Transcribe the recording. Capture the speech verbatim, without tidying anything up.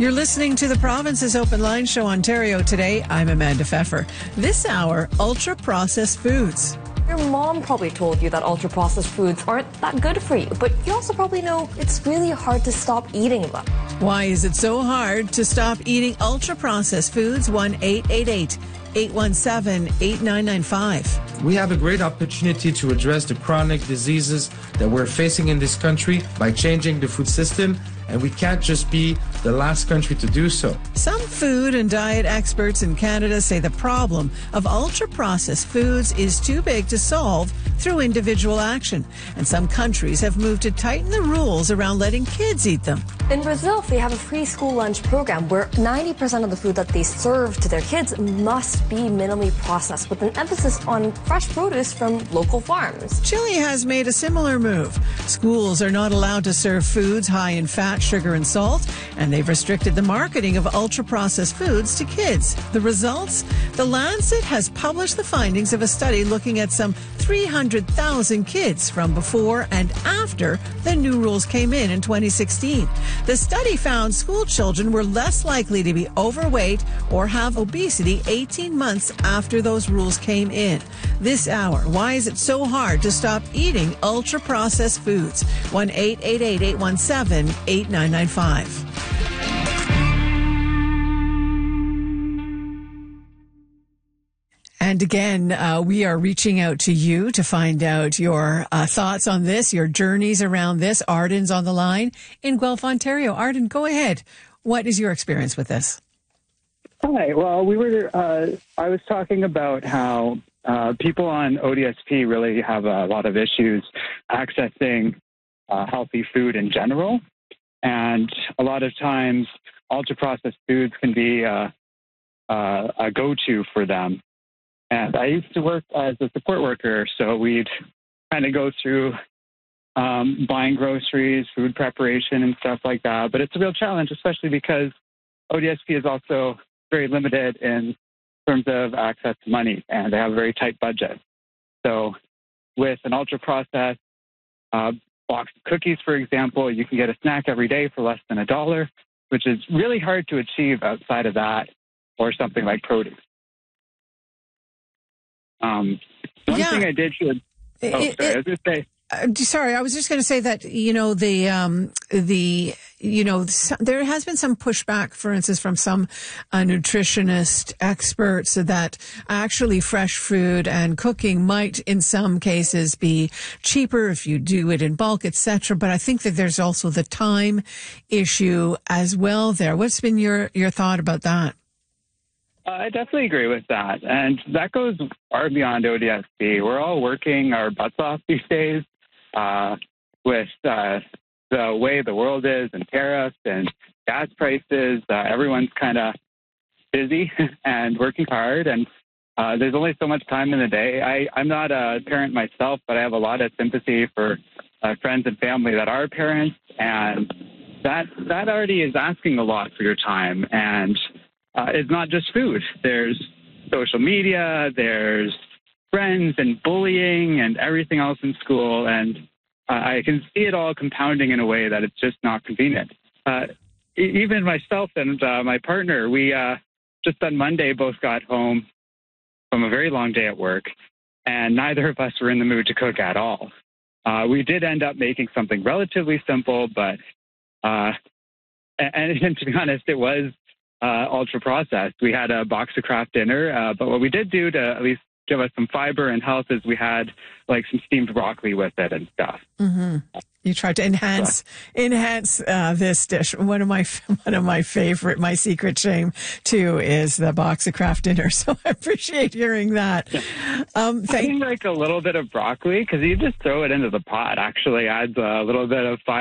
You're listening to the Province's Open Line Show, Ontario Today. I'm Amanda Pfeffer. This hour, ultra-processed foods. Your mom probably told you that ultra-processed foods aren't that good for you, but you also probably know it's really hard to stop eating them. Why is it so hard to stop eating ultra-processed foods? one eight eight eight, eight one seven, eight nine nine five. We have a great opportunity to address the chronic diseases that we're facing in this country by changing the food system, and we can't just be the last country to do so. Some food and diet experts in Canada say the problem of ultra-processed foods is too big to solve through individual action, and some countries have moved to tighten the rules around letting kids eat them. In Brazil, they have a free school lunch program where ninety percent of the food that they serve to their kids must be minimally processed, with an emphasis on fresh produce from local farms. Chile has made a similar move. Schools are not allowed to serve foods high in fat, sugar, and salt, and they've restricted the marketing of ultra-processed foods to kids. The results? The Lancet has published the findings of a study looking at some three hundred thousand kids from before and after the new rules came in in twenty sixteen. The study found school children were less likely to be overweight or have obesity eighteen months after those rules came in. This hour, why is it so hard to stop eating ultra-processed foods? one eight eight eight, eight one seven, eight nine nine five. And again, uh, we are reaching out to you to find out your uh, thoughts on this, your journeys around this. Arden's on the line in Guelph, Ontario. Arden, go ahead. What is your experience with this? Hi. Well, we were. Uh, I was talking about how uh, people on O D S P really have a lot of issues accessing uh, healthy food in general, and a lot of times, ultra-processed foods can be uh, uh, a go-to for them. And I used to work as a support worker, so we'd kind of go through um, buying groceries, food preparation, and stuff like that. But it's a real challenge, especially because O D S P is also very limited in terms of access to money, and they have a very tight budget. So with an ultra-processed uh, box of cookies, for example, you can get a snack every day for less than a dollar, which is really hard to achieve outside of that or something like produce. Um, one yeah. thing I did should, oh, it, sorry, it, I was going to say. Uh, sorry, I was just going to say that, you know, the, um, the, you know, there has been some pushback, for instance, from some uh, nutritionist experts that actually fresh food and cooking might, in some cases, be cheaper if you do it in bulk, et cetera. But I think that there's also the time issue as well there. What's been your, your thought about that? Uh, I definitely agree with that. And that goes far beyond O D S P. We're all working our butts off these days uh, with uh, the way the world is and tariffs and gas prices. Uh, everyone's kind of busy and working hard. And uh, there's only so much time in the day. I, I'm not a parent myself, but I have a lot of sympathy for uh, friends and family that are parents. And that that already is asking a lot for your time. And Uh, it's not just food. There's social media, there's friends and bullying and everything else in school. And uh, I can see it all compounding in a way that it's just not convenient. Uh, e- even myself and uh, my partner, we uh, just on Monday both got home from a very long day at work, and neither of us were in the mood to cook at all. Uh, we did end up making something relatively simple, but, uh, and, and to be honest, it was Uh, ultra-processed. We had a box of Kraft dinner, uh, but what we did do to at least give us some fiber and health is we had like some steamed broccoli with it and stuff. Mm-hmm. You tried to enhance enhance uh, this dish. One of my one of my favorite, my secret shame too, is the box of Kraft dinner. So I appreciate hearing that. Um, I think like a little bit of broccoli, because you just throw it into the pot, actually adds a little bit of fiber.